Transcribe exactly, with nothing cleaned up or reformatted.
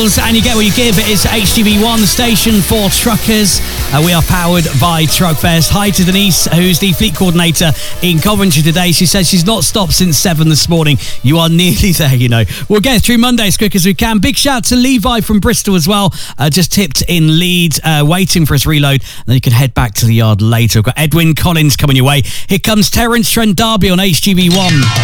Miles, and you get what you give. It's H T V one, the station for truckers. Uh, we are powered by Truckfest. Hi to Denise, who's the fleet coordinator in Coventry today. She says she's not stopped since seven this morning. You are nearly there, you know. We'll get through Monday as quick as we can. Big shout to Levi from Bristol as well. Uh, just tipped in lead, uh, waiting for his reload. And then you can head back to the yard later. We've got Edwin Collins coming your way. Here comes Terence Trent D'Arby on H T V one.